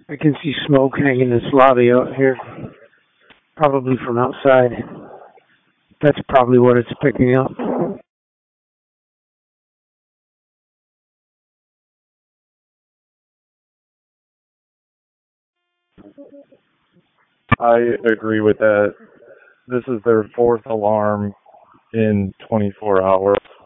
I can see smoke hanging in this lobby out here, probably from outside. That's probably what it's picking up. I agree with that. This is their fourth alarm in 24 hours.